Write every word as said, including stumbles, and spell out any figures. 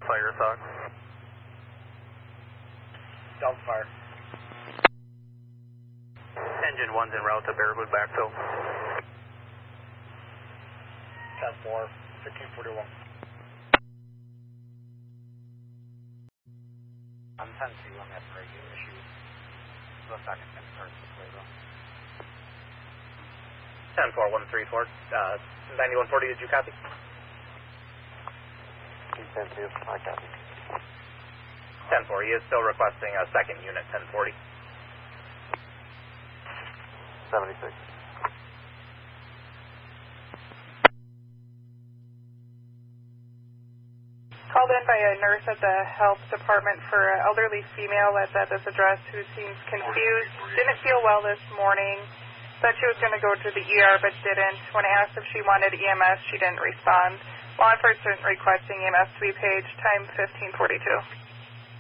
Fire Sox. Delta Fire. Engine one's en route to Bearwood backfill. ten four, fifteen forty-one. I'm ten C one, that's radio issue. The second ten starts this way though. ten four one three four, uh, ninety-one forty, did you copy? ten two, I copy. ten four, he is still requesting a second unit, ten forty. seventy-six. Called in by a nurse at the health department for an elderly female that's at this address who seems confused, didn't feel well this morning, said she was going to go to the E R but didn't. When I asked if she wanted E M S, she didn't respond. Law enforcement requesting E M S to be paged, time fifteen forty-two.